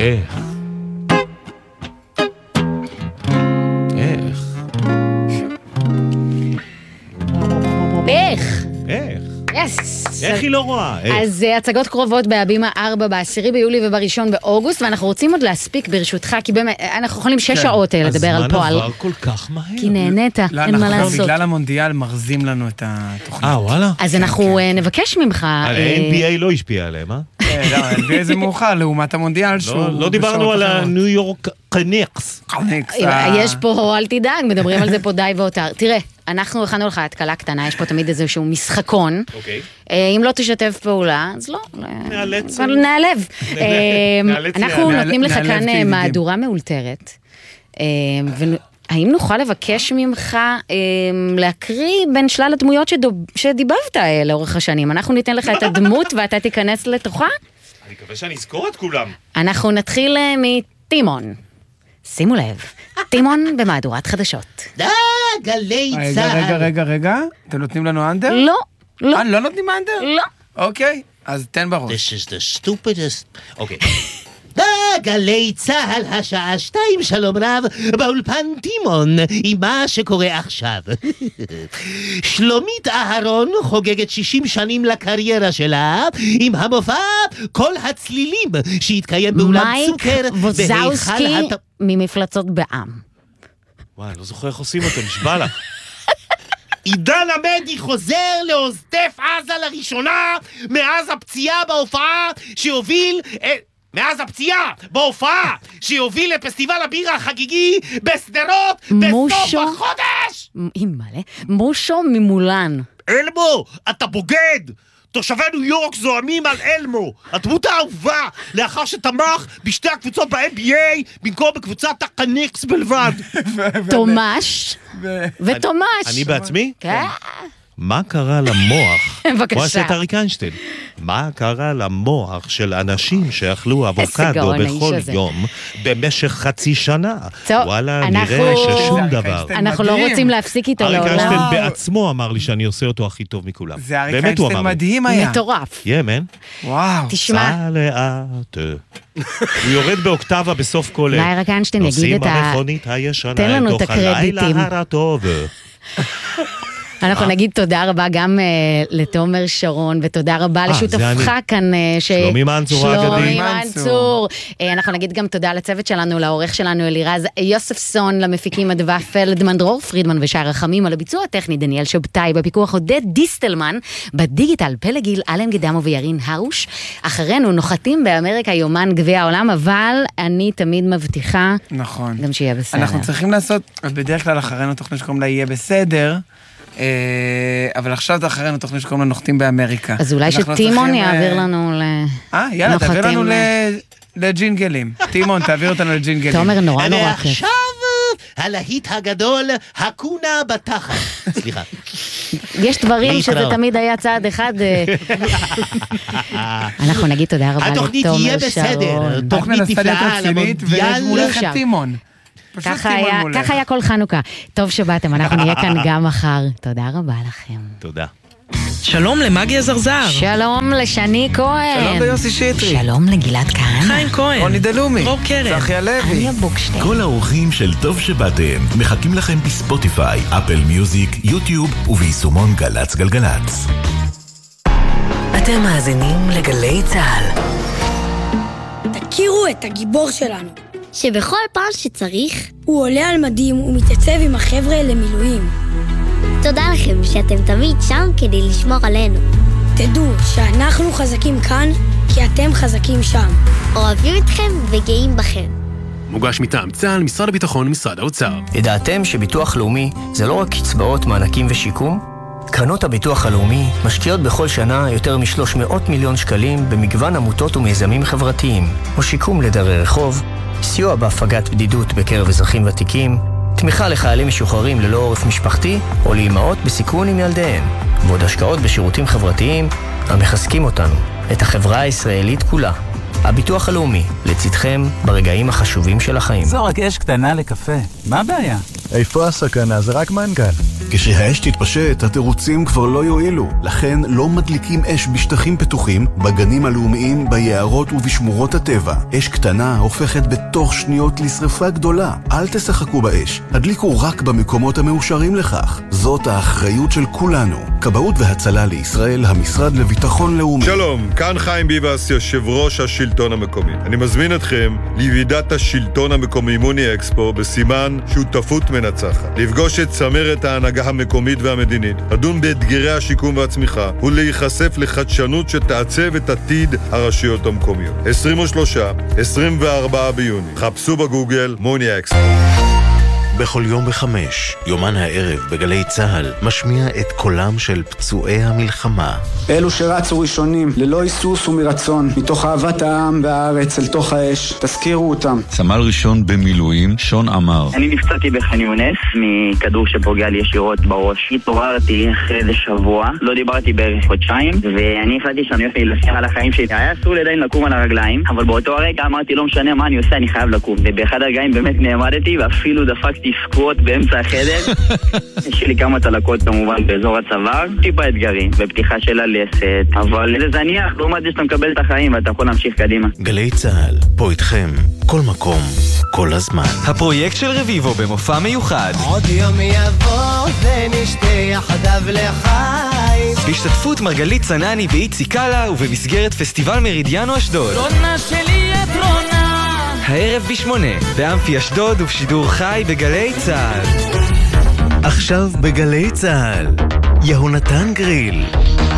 איך? איך היא לא רואה? אז הצגות קרובות בהבימה 4 ב10 ביולי וב1 באוגוסט, ואנחנו רוצים עוד להספיק ברשותך, כי באמת, אנחנו יכולים 6 שעות לדבר על פועל. הזמן עבר כל כך מהר. כי נהנית, אין מה לעשות. בגלל המונדיאל מרזים לנו את התוכנית. וואלה. אז אנחנו נבקש ממך... ה-NBA לא השפיע עליהם, לא, ה-NBA זה מאוחר, לעומת המונדיאל שהוא... לא דיברנו על הניו יורק קניקס. יש פה, אל תדאג, מדברים על זה פה די ואותר. תראה, אנחנו הכנו לך התקלה קטנה, יש פה תמיד איזשהו משחקון. אם לא תשתף פעולה, אז לא. נעלב. אנחנו נותנים לך כאן מהדורה מאולתרת. האם נוכל לבקש ממך להקריא בין שלל הדמויות שדיבבת לאורך השנים? אנחנו ניתן לך את הדמות ואתה תיכנס לתוכה? אני מקווה שאני אזכור את כולם. אנחנו נתחיל מטימון. שימו לב, טימון במהדורת חדשות. גלי צהל. רגע. אתם נותנים לנו אנדר? לא. לא נותנים אנדר? לא. אוקיי, אז תן בראש. This is the stupidest... אוקיי. גלי צהל השעה 2, שלום רב, באולפן טימון, עם מה שקורה עכשיו. שלומית אהרון חוגגת 60 שנים לקריירה שלה, עם המופע כל הצלילים שהתקיים באולם צוקר. מייק ווזאוסקי ממפלצות בעם. וואי, לא זוכר איך עושים אותו, נשבע לך. עידן עמדי חוזר לעוטף עזה לראשונה מאז הפציעה בהופעה שיוביל... מאז הפציעה בהופעה שיוביל לפסטיבל הבירה החגיגי בסדרות בסוף החודש! מושו ממולן. אלמו, אתה בוגד! תושבי ניו יורק זועמים על אלמו, הדמות האהובה, לאחר שתמך בשתי הקבוצות ב-NBA במקום בקבוצת הקניקס בלבד. תומש ותומש. אני בעצמי? כן. מה קרה למוח? בבקשה. הוא עושה את אריק איינשטיין. מה קרה למוח של אנשים שאכלו אבוקדו בכל יום במשך חצי שנה? וואלה, נראה ששום דבר. אנחנו לא רוצים להפסיק איתו לעולם. אריק איינשטיין בעצמו אמר לי שאני עושה אותו הכי טוב מכולם. זה אריק איינשטיין מדהים היה. מטורף. ימן. וואו. תשמע. לאט. הוא יורד באוקטבה בסוף כל... אריק איינשטיין יגיד את ה... נוסעים במכונית הישנה. תן לנו את הקרדיטים. הרטוב. אנחנו נגיד תודה רבה גם לתומר שרון, ותודה רבה לשותפך כאן, שלומי מנצור האגדי. שלומי מנצור. אנחנו נגיד גם תודה לצוות שלנו, לעורך שלנו אלירז יוספסון, למפיקים אדווה פלדמן, דרור פרידמן ושאר רחמים, על הביצוע הטכני דניאל שבתאי, בפיקוח עודד דיסטלמן, בדיגיטל פלגיל, אלם גדמו וירין הרוש. אחרינו נוחתים באמריקה יומן גביע העולם, אבל אני תמיד מבטיחה גם שיהיה בסדר. אנחנו צריכים לעשות, בדרך כלל אחרינו תוכנית שקוראים לה יהיה בסדר, אבל עכשיו אחרינו תוכנית שקוראים לנוחתים באמריקה. אז אולי שטימון יעביר לנו יאללה, תעביר לנו לג'ינגלים. טימון, תעביר אותנו לג'ינגלים. תומר נורא כיף. ועכשיו הלהיט הגדול, הקונה בתחת. סליחה. יש דברים שזה תמיד היה צעד אחד. אנחנו נגיד תודה רבה לתומר שרון. התוכנית יהיה בסדר. תוכנית נפלאה למונדיאל. מולכת טימון. ככה היה כל חנוכה. טוב שבאתם, אנחנו נהיה כאן גם מחר. תודה רבה לכם. תודה. שלום למגיה זרזר. שלום לשני כהן. שלום ליוסי שטרי. שלום לגלעד כהן. חיים כהן. רוני דלומי. רוב קרן. צחי הלוי. אניה בוקשטיין. כל האורחים של טוב שבאתם מחכים לכם בספוטיפיי, אפל מיוזיק, יוטיוב וביישומון גלץ גלגלץ. אתם מאזינים לגלי צהל. תכירו את הגיבור שלנו, שבכל פעם שצריך הוא עולה על מדים ומתייצב עם החבר'ה למילואים. תודה לכם שאתם תמיד שם כדי לשמור עלינו. תדעו שאנחנו חזקים כאן כי אתם חזקים שם. אוהבים אתכם וגאים בכם. מוגש מטעם צה"ל, משרד הביטחון ומשרד האוצר. ידעתם שביטוח לאומי זה לא רק קצבאות, מענקים ושיקום? קרנות הביטוח הלאומי משקיעות בכל שנה יותר מ-300 מיליון שקלים במגוון עמותות ומיזמים חברתיים, או שיקום לדרי רחוב, סיוע בהפגת בדידות בקרב אזרחים ותיקים, תמיכה לחיילים משוחררים ללא עורף משפחתי או לאימהות בסיכון עם ילדיהן, ועוד השקעות בשירותים חברתיים המחזקים אותנו, את החברה הישראלית כולה. הביטוח הלאומי, לצדכם ברגעים החשובים של החיים. זו רק אש קטנה לקפה, מה הבעיה? איפה הסכנה? זה רק מנגל. כשהאש תתפשט, התירוצים כבר לא יועילו. לכן לא מדליקים אש בשטחים פתוחים, בגנים הלאומיים, ביערות ובשמורות הטבע. אש קטנה הופכת בתוך שניות לשריפה גדולה. אל תשחקו באש. הדליקו רק במקומות המאושרים לכך. זאת האחריות של כולנו. כבאות והצלה לישראל, המשרד לביטחון לאומי. שלום, כאן חיים ביבס, יושב ראש השלטון המקומי. אני מזמין אתכם לוועידת השלטון המקומי מוני אקספו בסימן שותפות מנצחת. לפגוש את צמרת ההנהגה המקומית והמדינית, לדון באתגרי השיקום והצמיחה ולהיחשף לחדשנות שתעצב את עתיד הרשויות המקומיות. 23-24 ביוני. חפשו בגוגל מוני אקספו. בכל יום ב5, יומן הערב בגלי צהל, משמיע את קולם של פצועי המלחמה. אלו שרצו ראשונים, ללא היסוס ומרצון, מתוך אהבת העם והארץ אל תוך האש, תזכירו אותם. סמל ראשון במילואים, שון אמר. אני נפצעתי בח'אן יונס, מכדור שפוגע לי ישירות בראש. התעוררתי אחרי איזה שבוע, לא דיברתי בערך חודשיים, ואני החלטתי שאני הולך להילחם על החיים שלי. היה אסור לי לקום על הרגליים, אבל באותו הרגע אמרתי, לא משנה מה אני עושה, אני חייב לקום. ובאחד הרגעים באמת נעמדתי, ואפילו דפקתי סקווט באמצע החדר. יש לי כמה תלקות כמובן באזור הצוואר, טיפה אתגרים, בפתיחה של הלסת, אבל זה זניח, לעומת זה שאתה מקבל את החיים ואתה יכול להמשיך קדימה. גלי צהל, פה איתכם, כל מקום, כל הזמן. הפרויקט של רביבו במופע מיוחד. עוד יום יבוא ונשתה יחדיו לחיים. בהשתתפות מרגלית צנני ואיצי קאלה ובמסגרת פסטיבל מרידיאנו אשדוד. רונה שלי את רונה. הערב ב8, באמפי אשדוד ובשידור חי בגלי צהל. עכשיו בגלי צהל, יהונתן גריל.